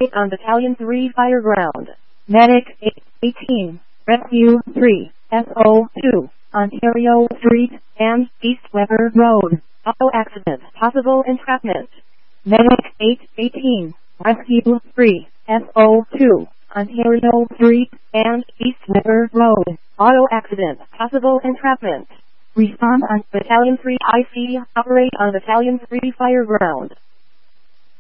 on Battalion 3 fire ground. Medic 18, Rescue 3, SO2, Ontario Street and East Weber Road. Auto accident, possible entrapment. Medic 818, Rescue 3, SO2, Ontario Street and East Weber Road. Auto accident, possible entrapment. Respond on Battalion 3 IC, operate on Battalion 3 fire ground.